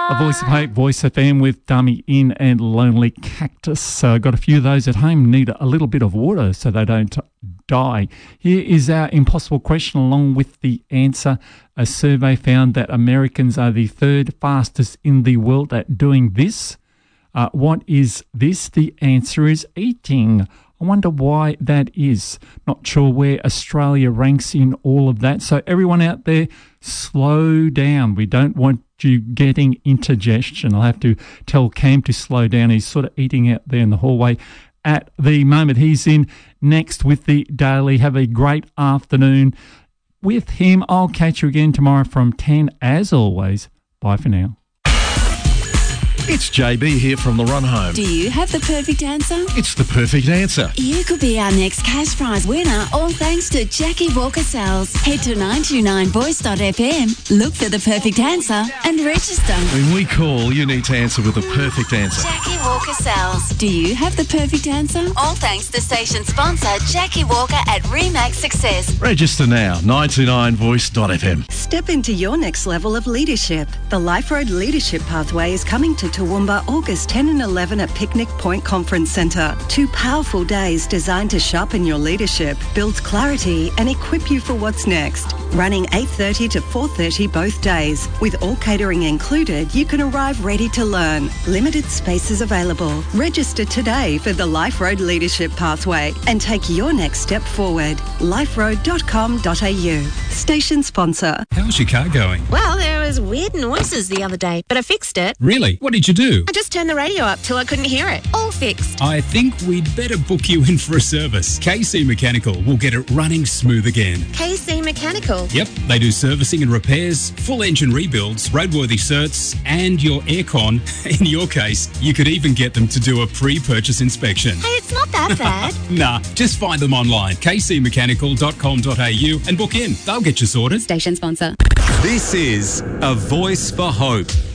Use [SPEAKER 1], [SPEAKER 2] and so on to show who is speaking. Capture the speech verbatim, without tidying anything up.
[SPEAKER 1] A Voice of Hope, Voice F M with Dummy In and Lonely Cactus. So got a few of those at home, need a little bit of water so they don't die. Here is our impossible question along with the answer. A survey found that Americans are the third fastest in the world at doing this. Uh, what is this? The answer is eating. I wonder why that is. Not sure where Australia ranks in all of that. So everyone out there, slow down. We don't want you getting indigestion. I'll have to tell Cam to slow down. He's sort of eating out there in the hallway at the moment. He's in next with the Daily. Have a great afternoon with him. I'll catch you again tomorrow from ten as always. Bye for now.
[SPEAKER 2] It's J B here from The Run Home.
[SPEAKER 3] Do you have the perfect answer?
[SPEAKER 2] It's the perfect answer.
[SPEAKER 3] You could be our next cash prize winner, all thanks to Jackie Walker Sales. Head to nine two nine voice dot f m, look for the perfect answer and register.
[SPEAKER 2] When we call, you need to answer with the perfect answer.
[SPEAKER 3] Jackie Walker Sales. Do you have the perfect answer? All thanks to station sponsor Jackie Walker at Remax Success.
[SPEAKER 2] Register now, nine two nine voice dot f m.
[SPEAKER 4] Step into your next level of leadership. The Life Road Leadership Pathway is coming to Toowoomba August tenth and eleventh at Picnic Point Conference Centre. Two powerful days designed to sharpen your leadership, build clarity and equip you for what's next. Running eight thirty to four thirty both days. With all catering included, you can arrive ready to learn. Limited spaces available. Register today for the Life Road Leadership Pathway and take your next step forward. life road dot com dot a u. Station sponsor.
[SPEAKER 5] How's your car going?
[SPEAKER 6] Well, there was weird noises the other day, but I fixed it.
[SPEAKER 5] Really? What did you do?
[SPEAKER 6] I just turned the radio up till I couldn't hear it. All fixed.
[SPEAKER 5] I think we'd better book you in for a service. K C Mechanical will get it running smooth again.
[SPEAKER 6] K C Mechanical?
[SPEAKER 5] Yep, they do servicing and repairs, full engine rebuilds, roadworthy certs, and your aircon. In your case, you could even get them to do a pre-purchase inspection.
[SPEAKER 6] Hey, it's not that bad.
[SPEAKER 5] Nah, just find them online, k c mechanical dot com dot a u, and book in. They'll get you sorted.
[SPEAKER 6] Station sponsor.
[SPEAKER 7] This is A Voice for Hope.